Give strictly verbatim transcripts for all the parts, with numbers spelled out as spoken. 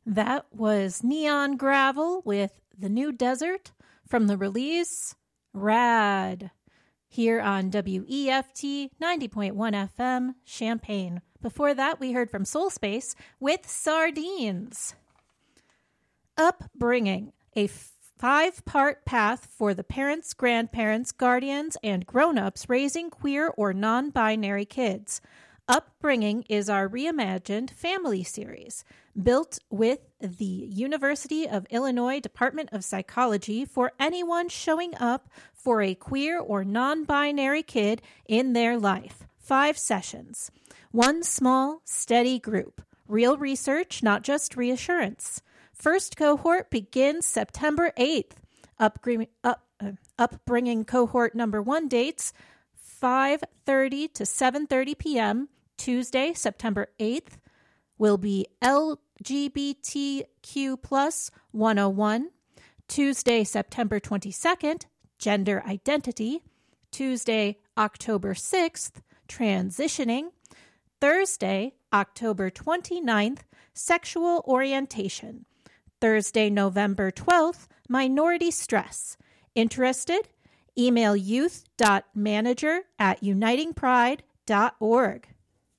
That was Neon Gravel with The New Desert from the release Rad, here on W E F T ninety point one F M, Champaign. Before that, we heard from Soul Space with Sardines. Upbringing, a five-part path for the parents, grandparents, guardians, and grown-ups raising queer or non-binary kids. Upbringing is our reimagined family series, built with the University of Illinois Department of Psychology for anyone showing up for a queer or non-binary kid in their life. Five sessions. One small, steady group. Real research, not just reassurance. First cohort begins September eighth. Upgr- up, uh, upbringing cohort number one dates five thirty to seven thirty p.m. Tuesday, September eighth, will be L G B T Q plus one oh one. Tuesday, September twenty-second, gender identity. Tuesday, October sixth, transitioning. Thursday, October twenty-ninth, sexual orientation. Thursday, November twelfth, minority stress. Interested? Email youth.manager at uniting pride dot org.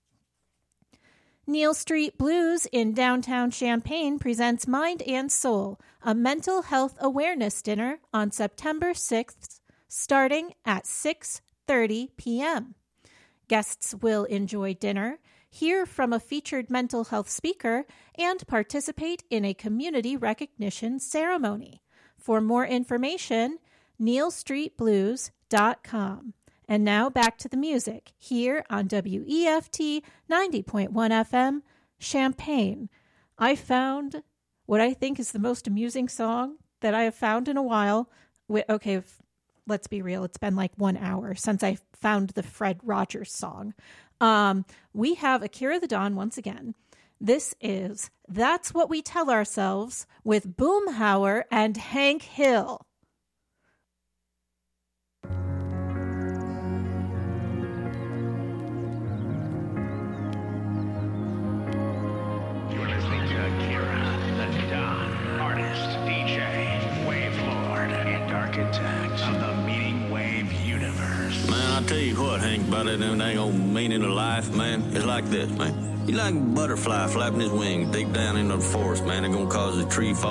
Neal Street Blues in downtown Champaign presents Mind and Soul, a mental health awareness dinner on September sixth, starting at six thirty p.m. Guests will enjoy dinner, hear from a featured mental health speaker, and participate in a community recognition ceremony. For more information, neal street blues dot com. And now back to the music here on W E F T ninety point one F M, Champaign. I found what I think is the most amusing song that I have found in a while. Okay, if, let's be real. It's been like one hour since I found the Fred Rogers song. Um, we have Akira the Don once again. This is That's What We Tell Ourselves with Boomhauer and Hank Hill. Of the Meaning Wave universe. Man, I tell you what, Hank, about that dang old meaning of life, man. It's like this, man. You like a butterfly flapping his wings deep down into the forest, man. It's gonna cause a tree fall.